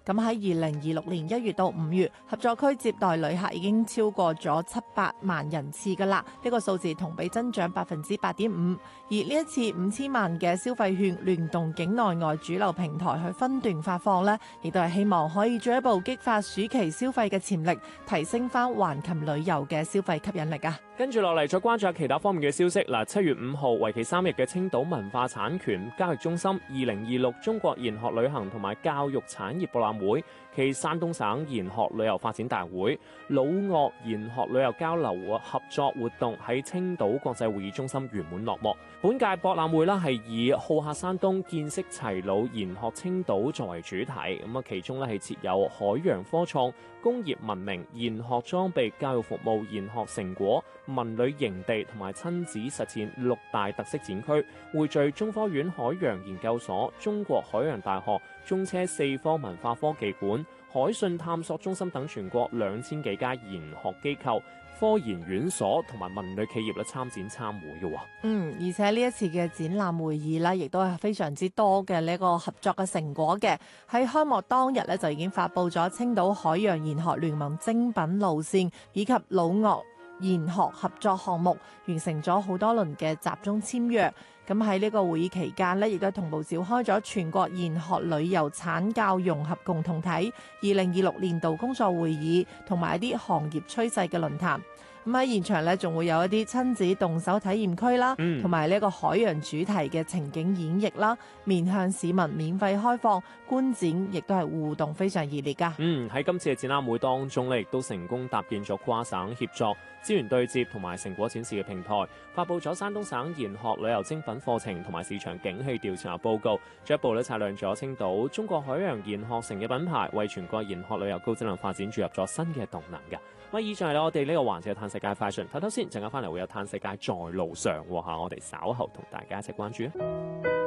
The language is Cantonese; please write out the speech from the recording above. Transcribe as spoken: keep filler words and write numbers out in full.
咁喺二零二六年一月到五月，合作區接待旅客已經超過咗七百萬人次㗎啦。呢個數字同比增長百分之八點五。而呢一次五千萬嘅消費券聯動境內外主流平台去分段發放呢，亦都係希望可以進一步激發暑期消費嘅潛力，提升翻橫琴旅遊嘅消費吸引力啊！ 跟住落嚟再關注下其他方面嘅消息嗱，七月五號為期三日嘅青島文化產權交易中心二零二六中國研學旅行同埋教育產業博覽會暨山東省研學旅遊發展大會老鄂研學旅遊交流合作活動喺青島國際會議中心圓滿落幕。本屆博覽會啦係以好客山東見識齊魯研學青島作為主題，咁啊其中咧係設有海洋科創、工業文明、研學裝備、教育服務、研學成果、文旅營地同埋親子實踐六大特色展區，匯聚中科院海洋研究所、中國海洋大學、中車四科文化科技館、海信探索中心等全國兩千幾家研學機構、科研院所同埋文旅企業咧參展參會嘅。 嗯，而且呢一次嘅展覽會議咧，亦都係非常之多嘅呢個合作嘅成果嘅。喺開幕當日咧，就已經發布咗青島海洋研學聯盟精品路線以及老鄂研學合作項目，完成咗好多輪嘅集中簽約。咁喺呢個會議期間呢，亦都同步召開咗全國研學旅遊產教融合共同體二零二六年度工作會議，同埋一啲行業趨勢嘅論壇。咁喺現場咧，仲會有一啲親子動手體驗區啦，同埋呢個海洋主題嘅情景演繹啦，面向市民免費開放觀展，亦都係互動非常熱烈噶。 嗯，喺今次嘅展覽會當中咧，亦都成功搭建咗跨省協作、資源對接同埋成果展示嘅平台，發布咗山東省研學旅遊精品課程同埋市場景氣調查報告，進一步咧擦亮咗青島中國海洋研學城嘅品牌，為全國研學旅遊高質量發展注入咗新嘅動能嘅。咁以上係我哋呢個環節嘅嘆世界快訊，睇睇先，陣間翻嚟會有嘆世界在路上喎嚇，我哋稍後同大家一齊關注。